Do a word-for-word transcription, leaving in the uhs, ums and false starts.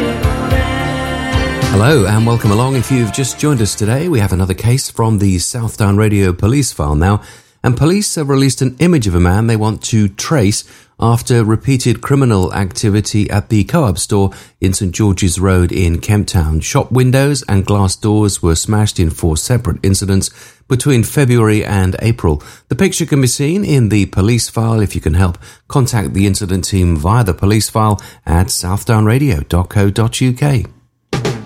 Hello and welcome along. If you've just joined us today, we have another case from the Southdown Radio police file now, and police have released an image of a man they want to trace after repeated criminal activity at the Co-op store in St George's Road in Kemp Town. Shop windows and glass doors were smashed in four separate incidents between February and April. The picture can be seen in the police file. If you can help, contact the incident team via the police file at southdown radio dot co dot uk.